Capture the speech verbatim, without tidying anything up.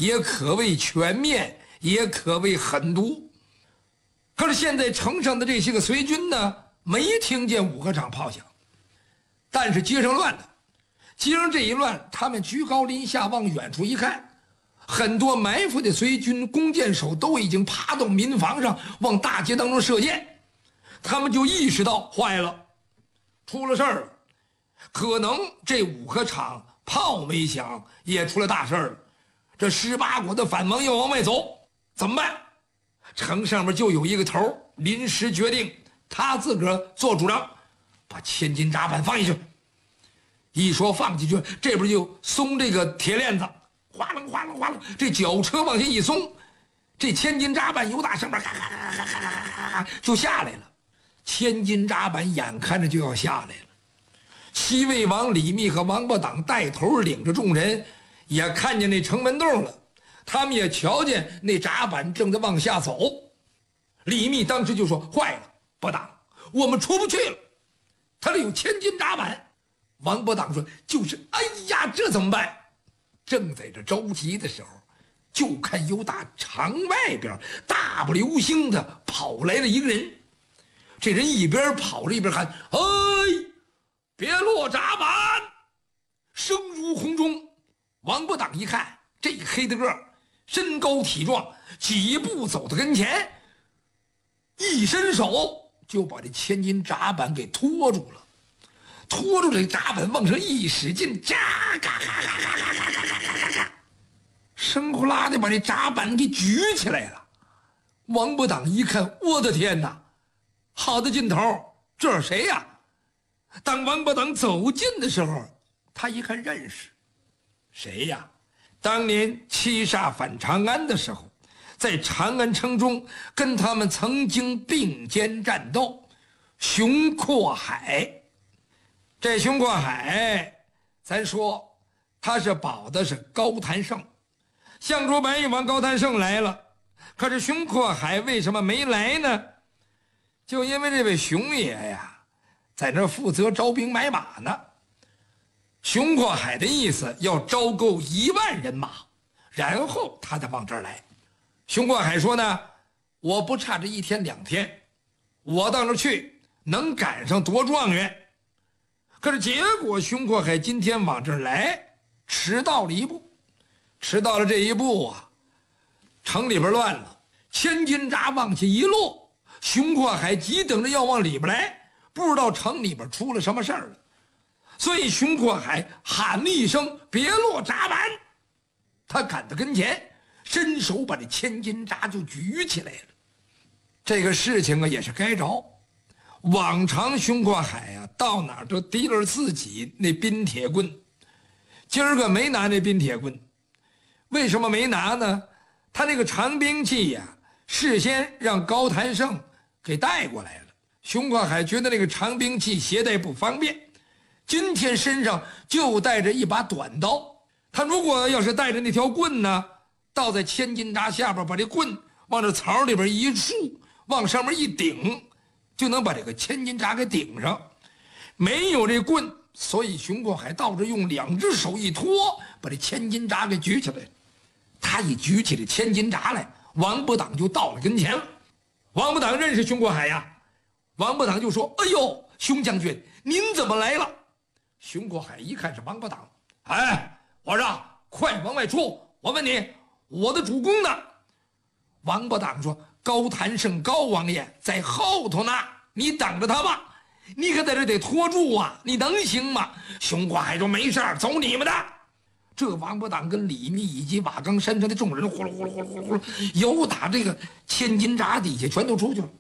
也可谓全面，也可谓狠毒。可是现在城上的这些个随军呢，没听见五合场炮响，但是街上乱了。街上这一乱，他们居高临下往远处一看，很多埋伏的随军弓箭手都已经爬到民房上，往大街当中射箭。他们就意识到坏了，出了事儿了，可能这五合场炮没响，也出了大事儿了。这十八国的反王要往外走，怎么办？城上面就有一个头，临时决定他自个儿做主张，把千斤闸板放进去。一说放进去，这边就松这个铁链子，哗楞哗楞哗楞，这脚车往下一松，这千斤闸板由打上面咔咔咔咔咔咔咔就下来了。千斤闸板眼看着就要下来了，七位王李密和王八党带头领着众人，也看见那城门洞了。他们也瞧见那闸板正在往下走。李密当时就说：“坏了，八党，我们出不去了，他这有千斤闸板。”王八党说：“就是，哎呀，这怎么办？”正在这着急的时候，就看由打场外边大步流星的跑来了一个人。这人一边跑着一边喊：“哎，别落闸板！”声如洪钟。王八党一看，这黑的个儿，身高体壮，几步走到跟前，一伸手就把这千斤闸板给拖住了。拖住这闸板往上一使劲，嘎嘎嘎嘎嘎嘎嘎嘎嘎嘎，生呼啦的把这闸板给举起来了。王八党一看，我的天哪，好的劲头，这是谁呀？当王八党走近的时候，他一看认识，谁呀？当年七煞反长安的时候，在长安城中跟他们曾经并肩战斗，熊阔海。这熊阔海，咱说他是保的是高谭胜，相州白玉王高谭胜来了，可是熊阔海为什么没来呢？就因为这位熊爷呀，在那负责招兵买马呢。熊阔海的意思要招够一万人马，然后他再往这儿来。熊阔海说呢，我不差这一天两天，我到那儿去能赶上夺状元。可是结果熊阔海今天往这儿来，迟到了一步，迟到了这一步啊，城里边乱了，千斤闸往下一落，熊阔海急等着要往里边来，不知道城里边出了什么事儿了，所以熊阔海喊了一声：“别落闸板！”他赶到跟前，伸手把这千斤闸就举起来了。这个事情啊，也是该着。往常熊阔海呀、啊，到哪儿都提着自己那冰铁棍，今儿个没拿那冰铁棍。为什么没拿呢？他那个长兵器呀、啊，事先让高谭胜给带过来了。熊阔海觉得那个长兵器携带不方便，今天身上就带着一把短刀。他如果要是带着那条棍呢，倒在千斤闸下边，把这棍往这槽里边一竖，往上面一顶，就能把这个千斤闸给顶上。没有这棍，所以熊阔海倒着用两只手一托，把这千斤闸给举起来。他一举起这千斤闸来，王八党就到了跟前了。王八党认识熊阔海呀，王八党就说：“哎呦，熊将军，您怎么来了？”熊阔海一看是王八党，哎，我说快往外出，我问你，我的主公呢？王八党说：“高谭胜高王爷在后头呢，你等着他吧。你可在这得拖住啊，你能行吗？”熊阔海说：“没事儿，走你们的。”这王八党跟李密以及瓦岗山上的众人呼噜呼噜呼噜呼噜呼噜，由打这个千斤闸底下全都出去了。